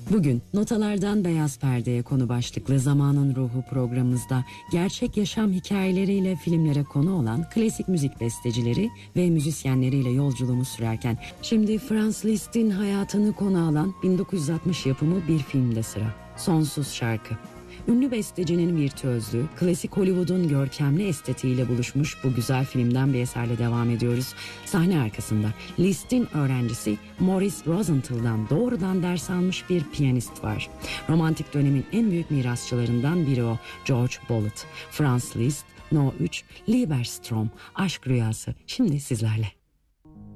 Bugün Notalardan Beyaz Perde'ye konu başlıklı Zamanın Ruhu programımızda gerçek yaşam hikayeleriyle filmlere konu olan klasik müzik bestecileri ve müzisyenleriyle yolculuğumuz sürerken şimdi Franz Liszt'in hayatını konu alan 1960 yapımı bir filmde sıra. Sonsuz Şarkı. Ünlü bestecinin virtüözlüğü, klasik Hollywood'un görkemli estetiğiyle buluşmuş bu güzel filmden bir eserle devam ediyoruz. Sahne arkasında Liszt'in öğrencisi Maurice Rosenthal'dan doğrudan ders almış bir piyanist var. Romantik dönemin en büyük mirasçılarından biri o, George Bolet. Franz Liszt, No 3, Lieberstrom, Aşk Rüyası. Şimdi sizlerle.